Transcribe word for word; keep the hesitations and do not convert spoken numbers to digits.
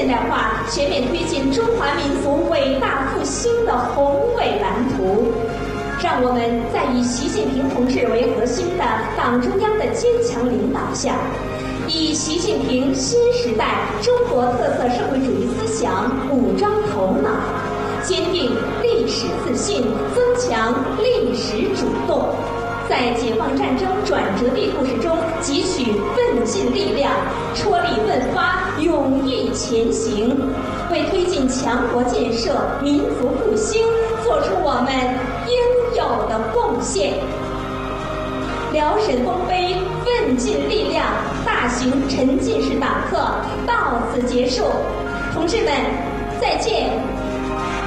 现代化，全面推进中华民族伟大复兴的宏伟蓝图。让我们在以习近平同志为核心的党中央的坚强领导下，以习近平新时代中国特色社会主义思想武装头脑，坚定历史自信，增强历史主动，在解放战争转折地故事中汲取奋进力量，踔厉奋发，勇毅前行，为推进强国建设、民族复兴做出我们应有的贡献。辽沈丰碑奋进力量大型沉浸式党课到此结束，同志们，再见。